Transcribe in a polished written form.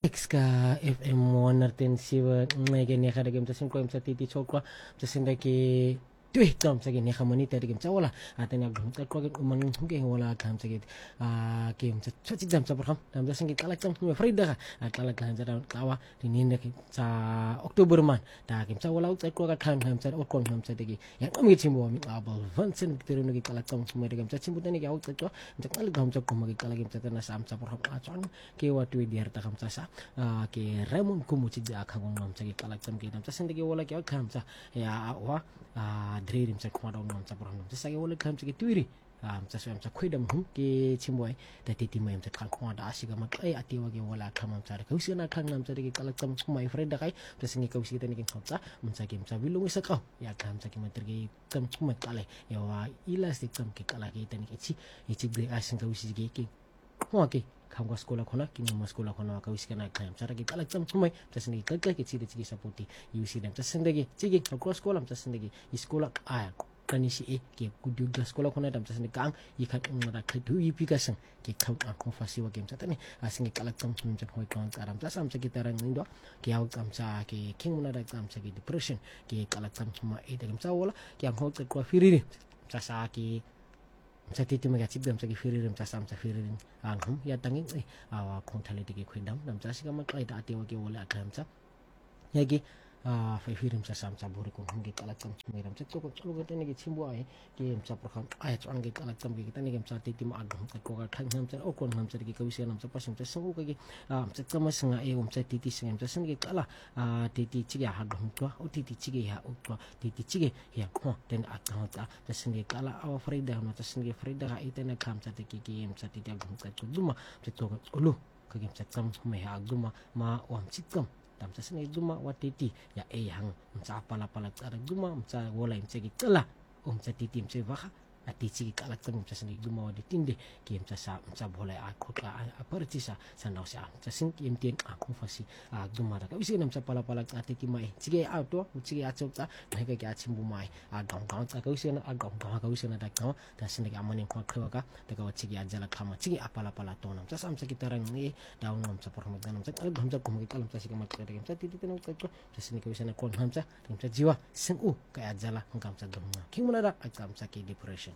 Ka FM 107 ngeke nekha ke mtsa sinko mtsa titi chokwa mtsa sindake tui kam sa ne khamani tari kim chawala atanya gum ta ko ke umang ke wala kam sa ke mtsa chati jam sa barham dam sa singi kala cham me frida kala kan jara kawa tinin ke sa Oktober man ta kim chawala ut ko ka kan ham sa okon ham sa degi ya kam ke chimbo mi abal vansen tero ne kala cham me de kim sa chimbo tani ke ut ko mtsa kala gam sa ko ma kala kim sa na sam sa barham a chon ke wa tui di harta kam sa ke ramon kumu ci aka gon nam ci kala tam ke nam sa sende ke wala ke kam sa ya wa dream sa kuma dong nam sa pro nam sa ke wala kam ci ke tuiri sa so am sa khoidam hum ke chimboy da titi mai am sa kan kuma da asiga ma kai ati wa ke wala kam am sa ka usina kan nam sa ke kala tam kuma mai friend da kai sa singi ka usita ni ke khotsa mun sa ke sa bilung sa ka ya kam sa ke ma terge kam kuma kale ya wa ila sik tam ke kala ke tani ke ci de asin ka usi ke ke kam ka sekolah kona kini mas sekolah kona ka wis kana kam cara kita lakam sumai tasni ka ke ci de ci saputi yusi dam tasndegi ci ko sekolah tasndegi sekolah aya kanisi ke kudu ga sekolah kona dam tasni kang ikan umra ka du ipikasan ke kam aku fasi wa game satani asingi kalakam sumai hoi kan karam tasam sa kita rang indo ke aw kam sa ke king muna da kam sa ke depression ke kalakam sumai dam sa wala ke ang hot ko firiri sa ke sa titi mga chip dam sa gifiririm sa sam sa firirim ang ya tanging awa kong thale digi khindam dam sa siga makai da ati wage wala akam sa yagi fa firim sa sam sa buri kong hangi kalakam sumiram sa ko chulu gata nigi chimbo ay ke sa prakam ay so angi kalakam gi kita nigi sa titi ma agam ka ko ka khang ham sa o kon ham sa digi kawisi nam sa pasim sa sangu kagi sa kama singa sa titi singa sa singi kala titi chigi hagam ko o titi chigi ha o ko titi chigi ya ko den akam ta sa singi kala awa frida no sa singi frida ha itena kam sa tiki ki sa titi agam ka duma sa to ulu kagi sa kam me ha duma ma wam sikam dam sa sini duma watiti ya hang sa pala tsara duma sa wala sa gitala sa titi sa baka ati sigi kalak tam sa sini duma watitinde kim sa bola ako ka aparti sa naw sa sing kim tien ako fasi duma da kasi nam sa pala ati kimai sige auto sige acho ta mai ka chimbu mai gam sa kasi na gam kasi na da ka ta sini ka amani ko ka da ka sige ajala kama sige apala to nam sa sam sa kitarang ni daw nam sa porma nam sa gam sa kumagi kalam sa sige mat ka sa titi tinong ka sa sini ka bisa na kon ham sa jiwa sing ka ajala ngam sa dum kimuna da agam sa ki depression